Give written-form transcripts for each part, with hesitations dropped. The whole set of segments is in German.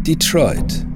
Detroit,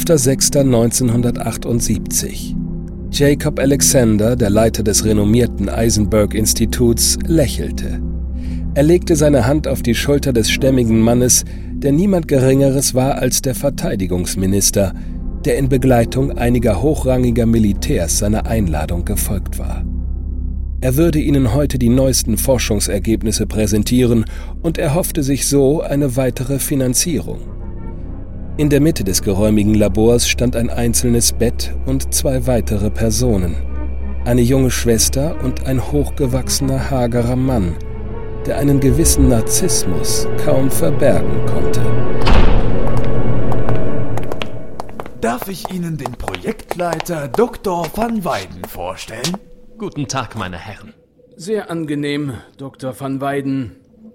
12.06.1978. Jacob Alexander, der Leiter des renommierten Eisenberg-Instituts, lächelte. Er legte seine Hand auf die Schulter des stämmigen Mannes, der niemand Geringeres war als der Verteidigungsminister, der in Begleitung einiger hochrangiger Militärs seiner Einladung gefolgt war. Er würde ihnen heute die neuesten Forschungsergebnisse präsentieren und erhoffte sich so eine weitere Finanzierung. In der Mitte des geräumigen Labors stand ein einzelnes Bett und 2 weitere Personen. Eine junge Schwester und ein hochgewachsener, hagerer Mann, der einen gewissen Narzissmus kaum verbergen konnte. Darf ich Ihnen den Projektleiter Dr. van Weyden vorstellen? Guten Tag, meine Herren. Sehr angenehm, Dr. van Weyden.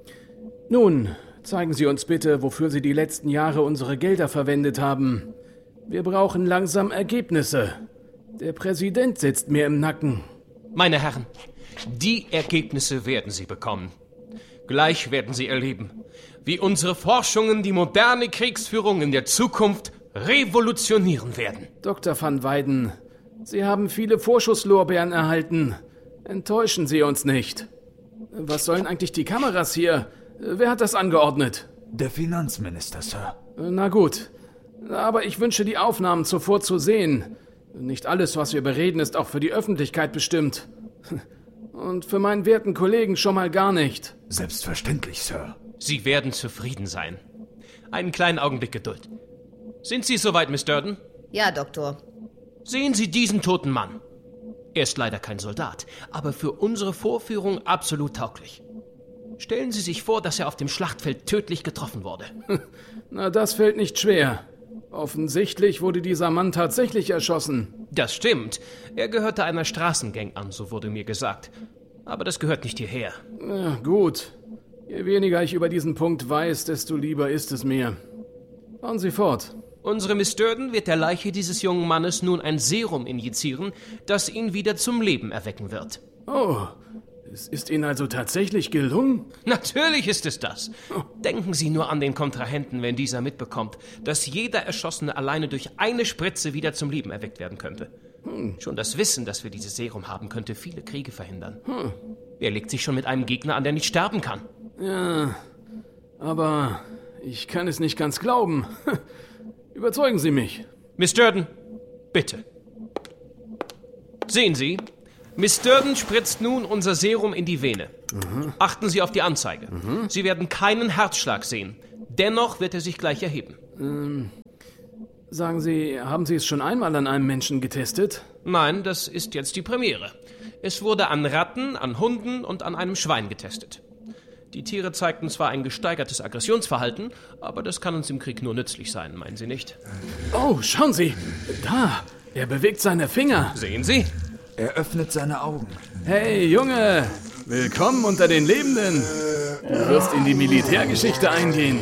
Nun, zeigen Sie uns bitte, wofür Sie die letzten Jahre unsere Gelder verwendet haben. Wir brauchen langsam Ergebnisse. Der Präsident sitzt mir im Nacken. Meine Herren, die Ergebnisse werden Sie bekommen. Gleich werden Sie erleben, wie unsere Forschungen die moderne Kriegsführung in der Zukunft revolutionieren werden. Dr. van Weyden, Sie haben viele Vorschusslorbeeren erhalten. Enttäuschen Sie uns nicht. Was sollen eigentlich die Kameras hier? Wer hat das angeordnet? Der Finanzminister, Sir. Na gut, aber ich wünsche die Aufnahmen zuvor zu sehen. Nicht alles, was wir bereden, ist auch für die Öffentlichkeit bestimmt. Und für meinen werten Kollegen schon mal gar nicht. Selbstverständlich, Sir. Sie werden zufrieden sein. Einen kleinen Augenblick Geduld. Sind Sie soweit, Miss Durden? Ja, Doktor. Sehen Sie diesen toten Mann. Er ist leider kein Soldat, aber für unsere Vorführung absolut tauglich. Stellen Sie sich vor, dass er auf dem Schlachtfeld tödlich getroffen wurde. Na, das fällt nicht schwer. Offensichtlich wurde dieser Mann tatsächlich erschossen. Das stimmt. Er gehörte einer Straßengang an, so wurde mir gesagt. Aber das gehört nicht hierher. Ja, gut. Je weniger ich über diesen Punkt weiß, desto lieber ist es mir. Fahren Sie fort. Unsere Miss Durden wird der Leiche dieses jungen Mannes nun ein Serum injizieren, das ihn wieder zum Leben erwecken wird. Oh, es ist Ihnen also tatsächlich gelungen? Natürlich ist es das. Denken Sie nur an den Kontrahenten, wenn dieser mitbekommt, dass jeder Erschossene alleine durch eine Spritze wieder zum Leben erweckt werden könnte. Schon das Wissen, dass wir dieses Serum haben, könnte viele Kriege verhindern. Er legt sich schon mit einem Gegner an, der nicht sterben kann. Ja, aber ich kann es nicht ganz glauben. Überzeugen Sie mich. Miss Durden, bitte. Sehen Sie, Miss Durden spritzt nun unser Serum in die Vene. Achten Sie auf die Anzeige. Sie werden keinen Herzschlag sehen. Dennoch wird er sich gleich erheben. Sagen Sie, haben Sie es schon einmal an einem Menschen getestet? Nein, das ist jetzt die Premiere. Es wurde an Ratten, an Hunden und an einem Schwein getestet. Die Tiere zeigten zwar ein gesteigertes Aggressionsverhalten, aber das kann uns im Krieg nur nützlich sein, meinen Sie nicht? Oh, schauen Sie! Da! Er bewegt seine Finger! Sehen Sie? Er öffnet seine Augen. Hey, Junge! Willkommen unter den Lebenden! Du wirst in die Militärgeschichte eingehen.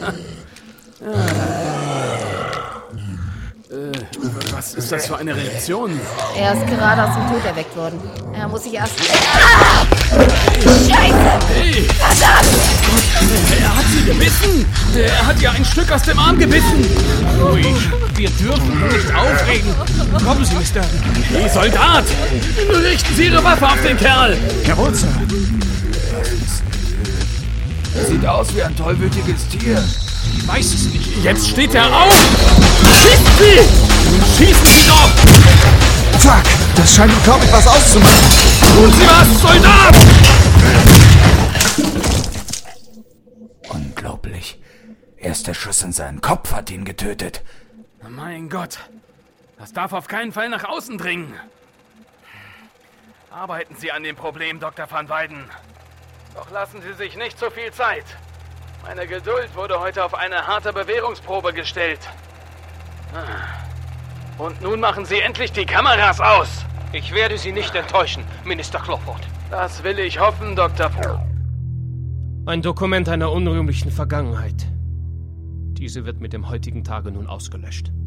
Was ist das für eine Reaktion? Er ist gerade aus dem Tod erweckt worden. Er muss sich erst... Scheiße! Hey! Verdammt! Er hat sie gebissen! Der hat ja ein Stück aus dem Arm gebissen! Ruhig, wir dürfen ihn nicht aufregen. Kommen Sie, Miss Durden. Hey, Soldat! Richten Sie Ihre Waffe auf den Kerl! Jawohl, Sir. Er sieht aus wie ein tollwütiges Tier. Ich weiß es nicht. Jetzt steht er auf! Schießen Sie! Schießen Sie doch! Fuck, das scheint unglaublich was auszumachen. Tun Sie was, Soldat! Unglaublich. Erster Schuss in seinen Kopf hat ihn getötet. Mein Gott, das darf auf keinen Fall nach außen dringen. Arbeiten Sie an dem Problem, Dr. van Weyden. Doch lassen Sie sich nicht so viel Zeit. Meine Geduld wurde heute auf eine harte Bewährungsprobe gestellt. Und nun machen Sie endlich die Kameras aus. Ich werde Sie nicht enttäuschen, Minister Crawford. Das will ich hoffen, Dr. Ein Dokument einer unrühmlichen Vergangenheit. Diese wird mit dem heutigen Tage nun ausgelöscht.